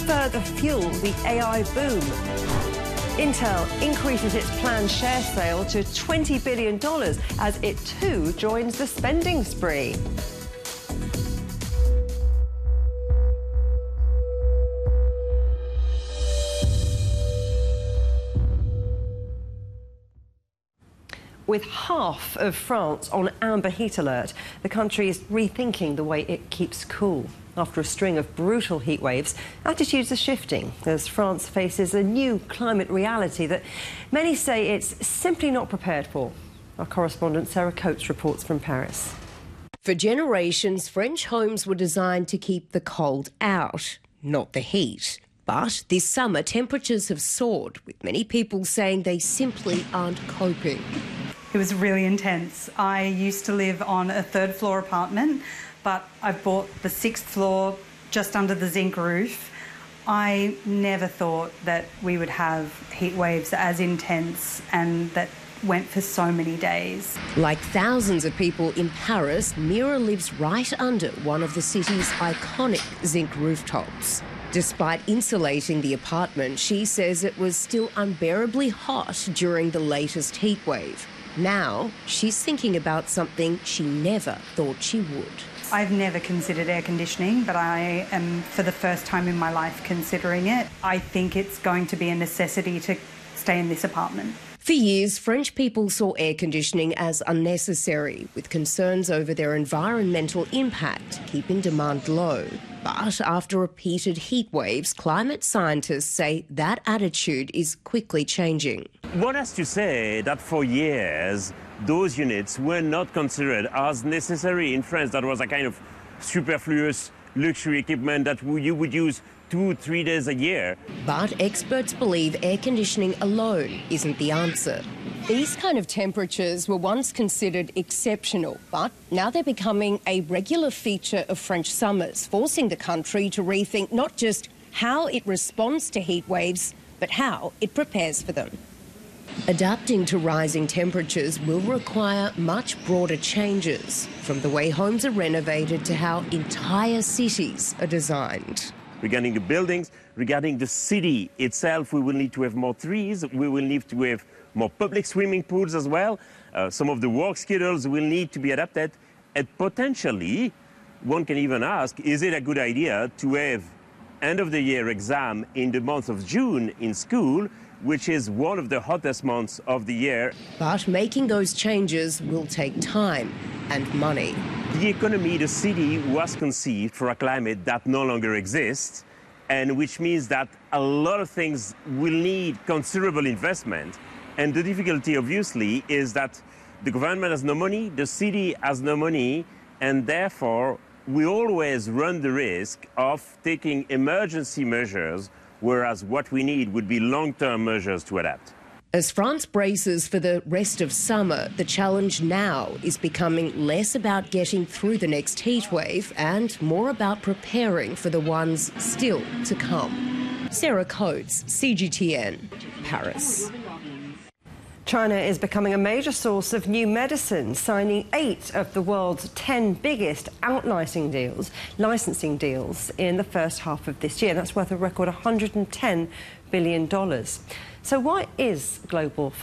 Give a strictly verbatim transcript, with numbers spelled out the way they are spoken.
further fuel the A I boom? Intel increases its planned share sale to twenty billion dollars as it too joins the spending spree. With half of France on amber heat alert, the country is rethinking the way it keeps cool. After a string of brutal heat waves, attitudes are shifting as France faces a new climate reality that many say it's simply not prepared for. Our correspondent Sarah Coates reports from Paris. For generations, French homes were designed to keep the cold out, not the heat. But this summer, temperatures have soared, with many people saying they simply aren't coping. It was really intense. I used to live on a third floor apartment, but I bought the sixth floor just under the zinc roof. I never thought that we would have heat waves as intense and that went for so many days. Like thousands of people in Paris, Mira lives right under one of the city's iconic zinc rooftops. Despite insulating the apartment, she says it was still unbearably hot during the latest heat wave. Now, she's thinking about something she never thought she would. I've never considered air conditioning, but I am, for the first time in my life, considering it. I think it's going to be a necessity to stay in this apartment. For years, French people saw air conditioning as unnecessary, with concerns over their environmental impact, keeping demand low. But after repeated heat waves, climate scientists say that attitude is quickly changing. One has to say that for years, those units were not considered as necessary in France. That was a kind of superfluous luxury equipment that you would use two, three days a year. But experts believe air conditioning alone isn't the answer. These kind of temperatures were once considered exceptional, but now they're becoming a regular feature of French summers, forcing the country to rethink not just how it responds to heat waves, but how it prepares for them. Adapting to rising temperatures will require much broader changes, from the way homes are renovated to how entire cities are designed. Regarding the buildings, regarding the city itself, we will need to have more trees, we will need to have more public swimming pools as well. Uh, some of the work schedules will need to be adapted. And potentially, one can even ask, is it a good idea to have end of the year exam in the month of June in school, which is one of the hottest months of the year? But making those changes will take time and money. The economy, the city was conceived for a climate that no longer exists, and which means that a lot of things will need considerable investment. And the difficulty, obviously, is that the government has no money, the city has no money, and therefore we always run the risk of taking emergency measures, whereas what we need would be long-term measures to adapt. As France braces for the rest of summer, the challenge now is becoming less about getting through the next heat wave and more about preparing for the ones still to come. Sarah Coates, C G T N, Paris. China is becoming a major source of new medicine, signing eight of the world's ten biggest out-licensing deals, licensing deals in the first half of this year. That's worth a record one hundred ten billion dollars. So why is global